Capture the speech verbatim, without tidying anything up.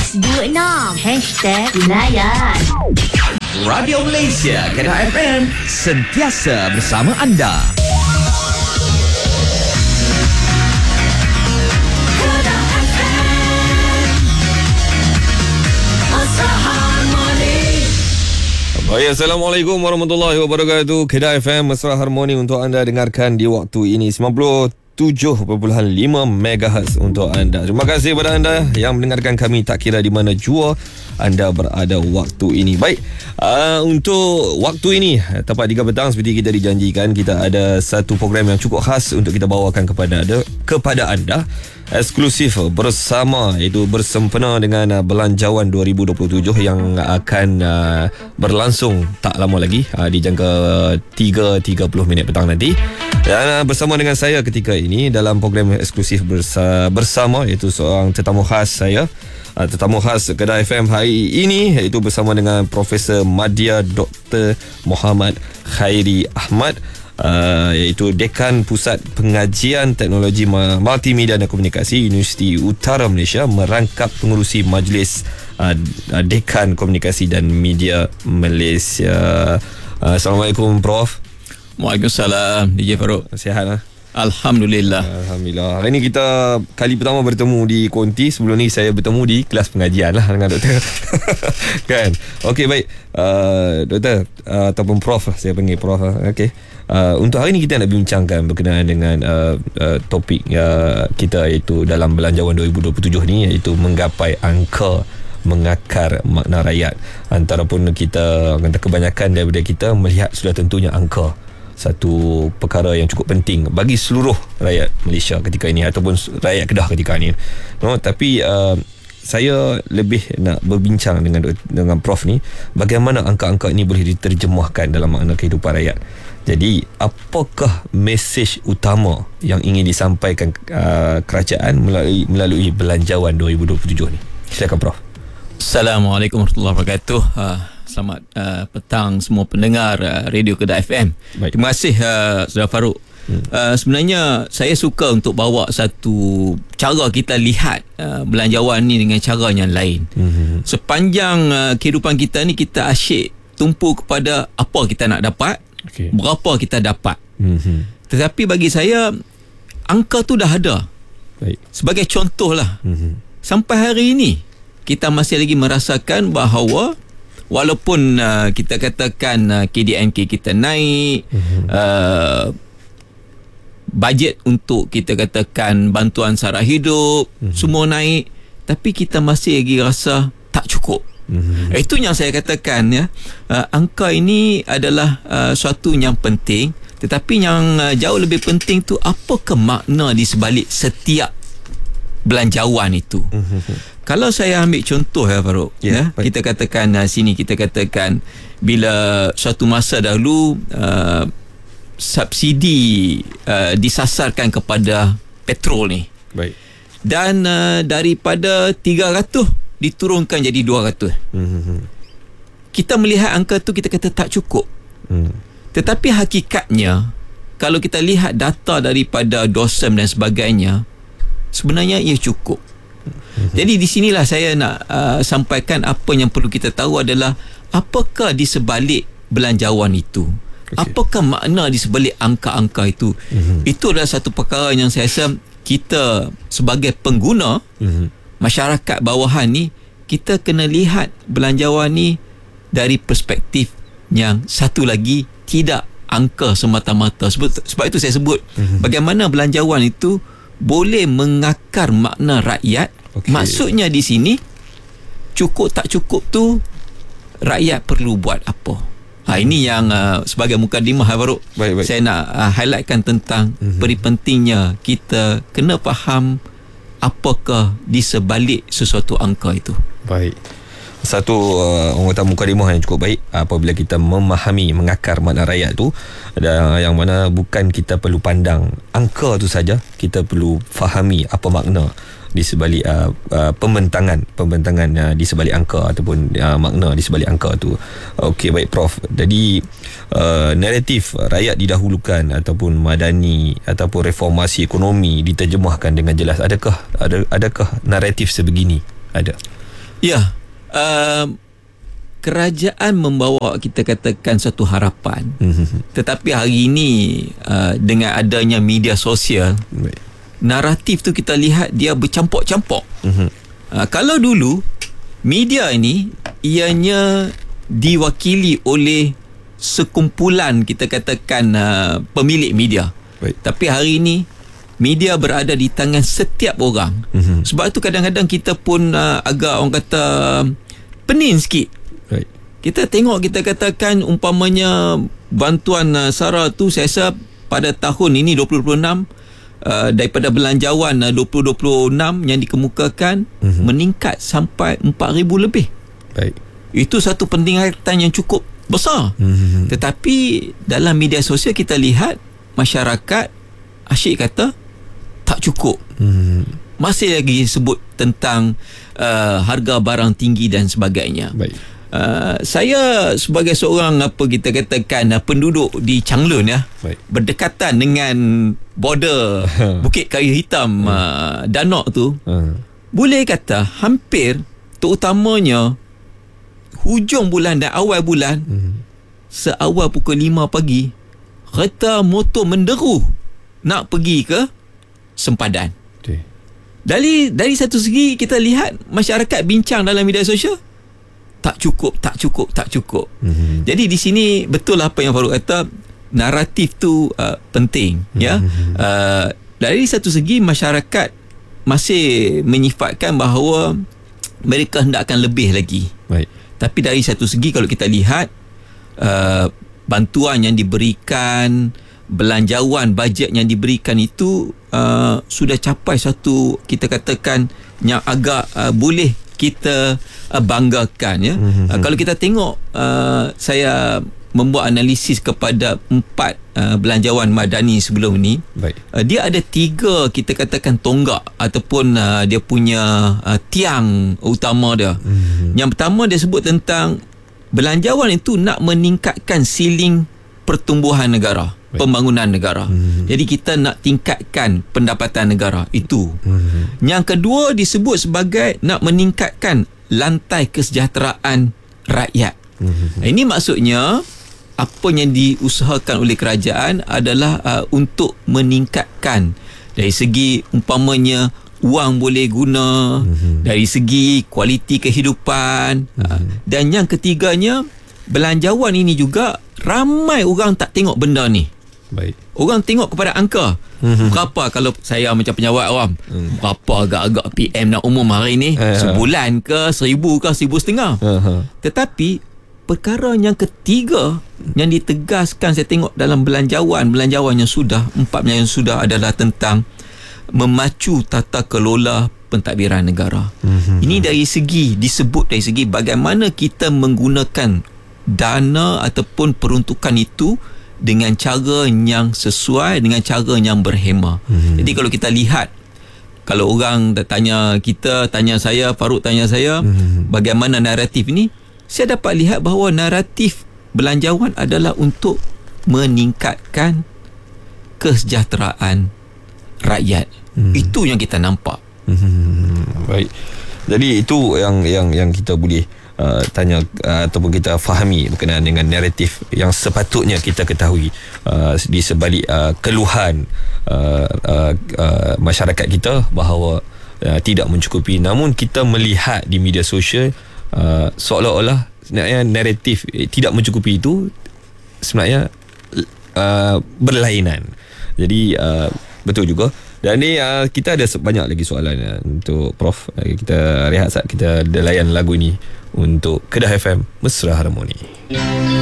X dua enam Hashtag Layan Radio Malaysia Kedah F M, sentiasa bersama anda. Baik, Assalamualaikum warahmatullahi wabarakatuh. Kedah F M, Mesra Harmoni untuk anda dengarkan di waktu ini sembilan puluh tujuh perpuluhan lima megahertz untuk anda. Terima kasih kepada anda yang mendengarkan kami tak kira di mana jua anda berada waktu ini. Baik, uh, untuk waktu ini tepat tiga petang seperti kita dijanjikan, kita ada satu program yang cukup khas untuk kita bawakan kepada anda, kepada anda eksklusif bersama, iaitu bersempena dengan uh, Belanjawan dua ribu dua puluh tujuh yang akan uh, berlangsung tak lama lagi uh, di jangka tiga tiga puluh minit petang nanti. Dan uh, bersama dengan saya ketika ini dalam program eksklusif bersa- bersama, iaitu seorang tetamu khas saya, uh, tetamu khas Kedah F M hari ini, iaitu bersama dengan Profesor Madya Doktor Muhammad Khairi Ahmad, Uh, iaitu Dekan Pusat Pengajian Teknologi Multimedia dan Komunikasi Universiti Utara Malaysia, merangkap pengurusi Majlis uh, Dekan Komunikasi dan Media Malaysia. uh, Assalamualaikum Prof. Waalaikumsalam D J Farouk. Sihat lah? Alhamdulillah. Alhamdulillah. Hari ni kita kali pertama bertemu di Konti. Sebelum ni saya bertemu di kelas pengajian lah dengan doktor. Kan? Okey, baik. uh, Doktor uh, ataupun Prof lah, saya panggil Prof lah. Okey. Uh, untuk hari ni kita nak bincangkan berkenaan dengan uh, uh, topik uh, kita, iaitu dalam Belanjawan dua ribu dua puluh tujuh ni, iaitu menggapai angka mengakar makna rakyat. Antarapun kita, kebanyakan daripada kita melihat sudah tentunya angka satu perkara yang cukup penting bagi seluruh rakyat Malaysia ketika ini, ataupun rakyat Kedah ketika ini. No, tapi uh, saya lebih nak berbincang dengan dengan Prof ni, bagaimana angka-angka ini boleh diterjemahkan dalam makna kehidupan rakyat. Jadi, apakah mesej utama yang ingin disampaikan uh, kerajaan melalui melalui Belanjawan dua ribu dua puluh tujuh ni? Silakan Prof. Assalamualaikum warahmatullahi wabarakatuh. Uh, selamat uh, petang semua pendengar uh, Radio Kedah F M. Baik. Terima kasih uh, Saudara Farouk. Hmm. Uh, sebenarnya saya suka untuk bawa satu cara kita lihat uh, belanjawan ni dengan cara yang lain. Hmm. Sepanjang uh, kehidupan kita ni, kita asyik tumpu kepada apa kita nak dapat, okay, berapa kita dapat. Hmm. Tetapi bagi saya, angka tu dah ada. Baik. Sebagai contoh lah, hmm, sampai hari ini kita masih lagi merasakan bahawa walaupun uh, kita katakan uh, K D M K kita naik, hmm, uh, bajet untuk kita katakan bantuan sara hidup, mm-hmm, semua naik, tapi kita masih lagi rasa tak cukup. Mm-hmm. Itu yang saya katakan, ya, uh, angka ini adalah uh, suatu yang penting, tetapi yang uh, jauh lebih penting tu, apakah makna di sebalik setiap belanjawan itu. Mm-hmm. Kalau saya ambil contoh, ya Farouk, yeah, ya, kita katakan uh, sini kita katakan bila suatu masa dahulu uh, subsidi uh, disasarkan kepada petrol ni. Baik. Dan uh, daripada tiga ratus diturunkan jadi dua ratus. Mm-hmm. Kita melihat angka tu, kita kata tak cukup. Mm. Tetapi hakikatnya, kalau kita lihat data daripada DOSEM dan sebagainya, sebenarnya ia cukup. Mm-hmm. Jadi di sinilah saya nak uh, sampaikan apa yang perlu kita tahu adalah apakah di sebalik belanjawan itu. Okay. Apakah makna di sebalik angka-angka itu? Mm-hmm. Itu adalah satu perkara yang saya rasa kita sebagai pengguna, mm-hmm, masyarakat bawahan ni, kita kena lihat belanjawan ni dari perspektif yang satu lagi, tidak angka semata-mata. Sebab, sebab itu saya sebut, mm-hmm, bagaimana belanjawan itu boleh mengakar makna rakyat. Okay. Maksudnya di sini, cukup tak cukup tu, rakyat perlu buat apa? Ha, ini yang uh, sebagai mukadimah, Farouk, baik, baik. Saya nak uh, highlightkan tentang mm-hmm. peri pentingnya kita kena faham apakah di sebalik sesuatu angka itu. Baik. Satu uh, orang kata mukadimah yang cukup baik apabila kita memahami mengakar makna rakyat tu, ada yang mana bukan kita perlu pandang angka tu saja, kita perlu fahami apa makna di sebalik uh, uh, pembentangan pembentangan uh, di sebalik angka ataupun uh, makna di sebalik angka tu. Okey, baik Prof. Jadi uh, naratif rakyat didahulukan ataupun madani ataupun reformasi ekonomi diterjemahkan dengan jelas. Adakah ada adakah naratif sebegini? Ada. Ya, uh, kerajaan membawa kita katakan satu harapan. Mm-hmm. Tetapi hari ini uh, dengan adanya media sosial, Baik. naratif tu kita lihat dia bercampur-campur. Mm-hmm. Uh, kalau dulu media ini ianya diwakili oleh sekumpulan kita katakan uh, pemilik media. Baik. Tapi hari ini media berada di tangan setiap orang. Mm-hmm. Sebab itu kadang-kadang kita pun uh, agak orang kata pening sikit. Right. Kita tengok kita katakan umpamanya bantuan uh, SARA tu saya rasa pada tahun ini dua ribu dua puluh enam uh, daripada belanjawan uh, dua ribu dua puluh enam yang dikemukakan mm-hmm. meningkat sampai empat ribu lebih. Right. Itu satu peningkatan yang cukup besar. Mm-hmm. Tetapi dalam media sosial kita lihat masyarakat asyik kata tak cukup. Hmm. Masih lagi sebut tentang uh, harga barang tinggi dan sebagainya. Baik. Uh, saya sebagai seorang apa kita katakan uh, penduduk di Changlun ya, Baik. berdekatan dengan border Bukit Kayu Hitam uh, Danok tu, uh. boleh kata hampir terutamanya hujung bulan dan awal bulan, hmm. seawal pukul lima pagi kereta motor menderu nak pergi ke sempadan. Okay. Dari dari satu segi kita lihat masyarakat bincang dalam media sosial tak cukup, tak cukup, tak cukup. Mm-hmm. Jadi di sini betul apa yang Farouk kata, naratif tu uh, penting. Mm-hmm. Ya. Uh, dari satu segi masyarakat masih menyifatkan bahawa mereka hendakkan lebih lagi. Baik. Tapi dari satu segi kalau kita lihat uh, bantuan yang diberikan, belanjawan bajet yang diberikan itu uh, sudah capai satu kita katakan yang agak uh, boleh kita uh, banggakan ya. Mm-hmm. Uh, kalau kita tengok uh, saya membuat analisis kepada empat uh, belanjawan madani sebelum ni. Baik. Uh, dia ada tiga kita katakan tonggak ataupun uh, dia punya uh, tiang utama dia. Mm-hmm. Yang pertama dia sebut tentang belanjawan itu nak meningkatkan siling pertumbuhan negara. Baik. Pembangunan negara. Hmm. Jadi kita nak tingkatkan pendapatan negara itu. Hmm. Yang kedua disebut sebagai nak meningkatkan lantai kesejahteraan rakyat. Hmm. Ini maksudnya apa yang diusahakan oleh kerajaan adalah uh, untuk meningkatkan dari segi umpamanya wang boleh guna, hmm. dari segi kualiti kehidupan. Hmm. Uh, dan yang ketiganya belanjawan ini juga ramai orang tak tengok benda ni. Baik. Orang tengok kepada angka. Mm-hmm. Berapa kalau saya macam penyawat awam, mm. berapa agak-agak P M nak umum hari ni? Uh-huh. Sebulan ke, seribu ke, seribu setengah. Uh-huh. Tetapi perkara yang ketiga yang ditegaskan saya tengok dalam belanjawan, belanjawan yang sudah, empat yang sudah adalah tentang memacu tata kelola pentadbiran negara. Mm-hmm. Ini dari segi, disebut dari segi bagaimana kita menggunakan dana ataupun peruntukan itu dengan cara yang sesuai, dengan cara yang berhema. Hmm. Jadi kalau kita lihat, kalau orang tanya kita, tanya saya, Farouk tanya saya, hmm. bagaimana naratif ini, saya dapat lihat bahawa naratif belanjawan adalah untuk meningkatkan kesejahteraan rakyat. Hmm. Itu yang kita nampak. Hmm. Baik. Jadi itu yang yang yang kita boleh Uh, tanya uh, ataupun kita fahami berkenaan dengan naratif yang sepatutnya kita ketahui uh, di sebalik uh, keluhan uh, uh, uh, masyarakat kita bahawa uh, tidak mencukupi. Namun kita melihat di media sosial uh, seolah-olah sebenarnya naratif eh, tidak mencukupi itu sebenarnya uh, berlainan. Jadi uh, betul juga. Dan ni uh, kita ada banyak lagi soalan uh, untuk Prof. Uh, kita rehat saat kita layan lagu ni untuk Kedah F M Mesra Harmoni.